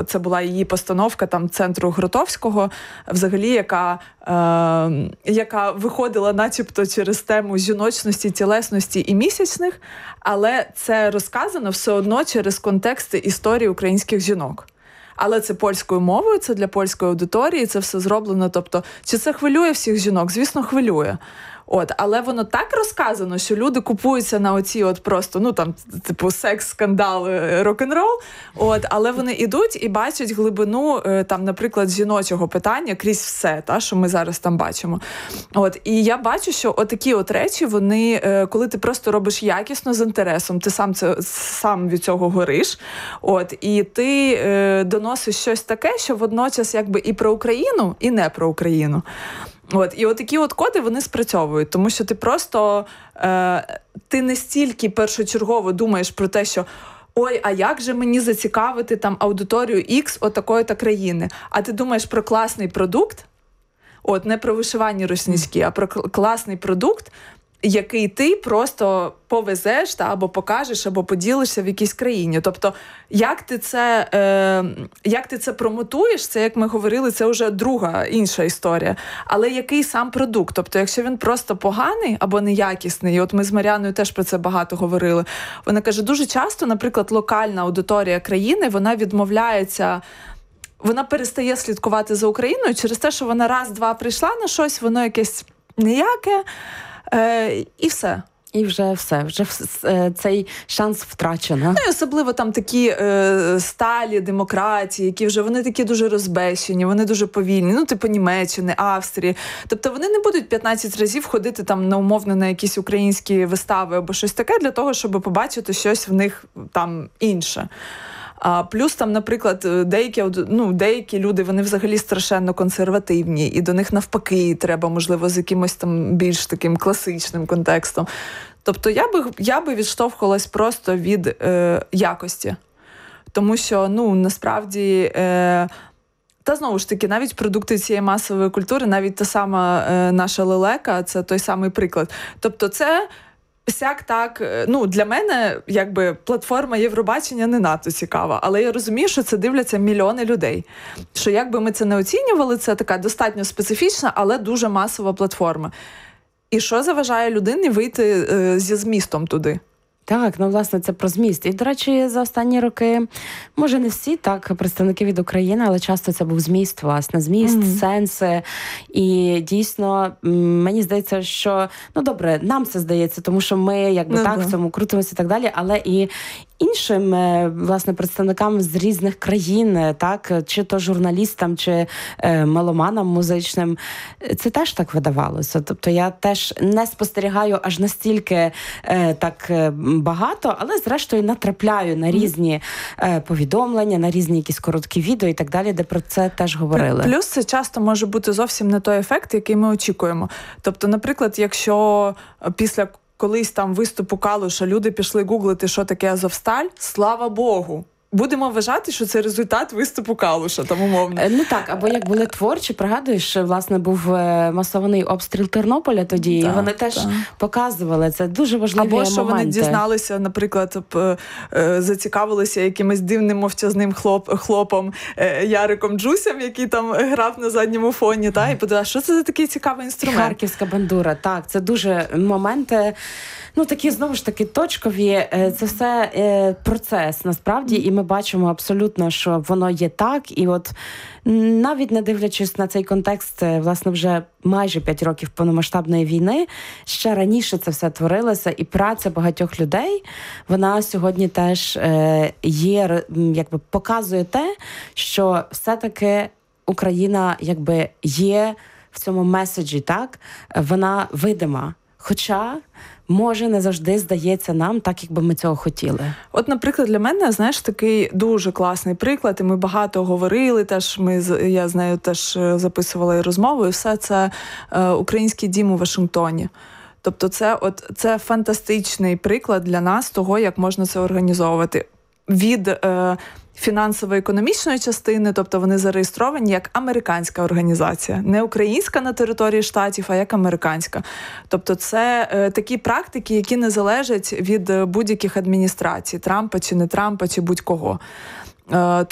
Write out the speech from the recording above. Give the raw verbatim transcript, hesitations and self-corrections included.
це була її постановка там центру Гротовського, взагалі, яка, е, яка виходила начебто через тему жіночності, тілесності і місячних, але це розказано все одно через контексти історії українських жінок. Але це польською мовою, це для польської аудиторії, це все зроблено. Тобто, чи це хвилює всіх жінок? Звісно, хвилює. От, але воно так розказано, що люди купуються на оці от просто, ну там, типу, секс, скандал, рок-н-рол, от, але вони ідуть і бачать глибину, там, наприклад, жіночого питання крізь все, та, що ми зараз там бачимо. От, і я бачу, що отакі от речі, вони, коли ти просто робиш якісно, з інтересом, ти сам, це, сам від цього гориш, от, і ти е, доносиш щось таке, що водночас якби і про Україну, і не про Україну. От, і от такі от коди, вони спрацьовують, тому що ти просто, е, ти не стільки першочергово думаєш про те, що ой, а як же мені зацікавити там аудиторію X от такої-то країни, а ти думаєш про класний продукт, от, не про вишивання рушнички, а про класний продукт, який ти просто повезеш та, або покажеш, або поділишся в якійсь країні. Тобто, як ти це, е, як ти це промотуєш, це, як ми говорили, це вже друга, інша історія. Але який сам продукт? Тобто, якщо він просто поганий або неякісний, і от ми з Мар'яною теж про це багато говорили, вона каже, дуже часто, наприклад, локальна аудиторія країни, вона відмовляється, вона перестає слідкувати за Україною через те, що вона раз-два прийшла на щось, воно якесь ніяке, Е, і все. І вже все, вже цей шанс втрачено. Ну, і особливо там такі е, сталі демократії, які вже, вони такі дуже розбещені, вони дуже повільні, ну, типу Німеччини, Австрії. Тобто вони не будуть п'ятнадцять разів ходити там на умовно на якісь українські вистави або щось таке для того, щоб побачити щось в них там інше. А плюс там, наприклад, деякі, ну, деякі люди, вони взагалі страшенно консервативні, і до них навпаки треба, можливо, з якимось там більш таким класичним контекстом. Тобто я би, я би відштовхувалась просто від е, якості. Тому що, ну, насправді, е, та знову ж таки, навіть продукти цієї масової культури, навіть та сама е, наша лелека, це той самий приклад. Тобто це сяк так, ну, для мене, якби, платформа Євробачення не надто цікава, але я розумію, що це дивляться мільйони людей. Що, як би ми це не оцінювали, це така достатньо специфічна, але дуже масова платформа. І що заважає людині вийти е, зі змістом туди? Так, ну, власне, це про зміст. І, до речі, за останні роки, може, не всі, так, представники від України, але часто це був зміст, власне, зміст, mm-hmm. сенси. І дійсно, мені здається, що, ну, добре, нам це здається, тому що ми, якби, ну, так, да. в цьому крутимося і так далі, але і іншим, власне, представникам з різних країн, так, чи то журналістам, чи е, меломанам музичним, це теж так видавалося. Тобто я теж не спостерігаю аж настільки е, так багато, але зрештою натрапляю на різні е, повідомлення, на різні якісь короткі відео і так далі, де про це теж говорили. Плюс це часто може бути зовсім не той ефект, який ми очікуємо. Тобто, наприклад, якщо після колись там виступу Калуша люди пішли гуглити, що таке Азовсталь, слава Богу. Будемо вважати, що це результат виступу Калуша, там умовно. Ну так, або як були творчі, пригадуєш, власне, був масований обстріл Тернополя тоді, так, і вони теж так. показували, це дуже важливі або, моменти. Або що вони дізналися, наприклад, зацікавилися якимось дивним мовчазним хлоп, хлопом Яриком Джусем, який там грав на задньому фоні, та, і подивилися, що це за такий цікавий інструмент. Харківська бандура, так, це дуже моменти, ну такі, знову ж таки, точкові, це все процес, насправді, і ми бачимо абсолютно, що воно є так, і от навіть не дивлячись на цей контекст, власне, вже майже п'ять років повномасштабної війни, ще раніше це все творилося, і праця багатьох людей, вона сьогодні теж є, якби показує те, що все-таки Україна, якби, є в цьому меседжі, так, вона видима. Хоча, може, не завжди здається нам так, як би ми цього хотіли. От, наприклад, для мене, знаєш, такий дуже класний приклад, і ми багато говорили, теж ми, я з нею теж записувала і розмову, і все це е, український дім у Вашингтоні. Тобто це, от, це фантастичний приклад для нас того, як можна це організовувати. Від е, фінансово-економічної частини, тобто вони зареєстровані як американська організація. Не українська на території штатів, а як американська. Тобто це е, такі практики, які не залежать від будь-яких адміністрацій, Трампа чи не Трампа, чи будь-кого. Е,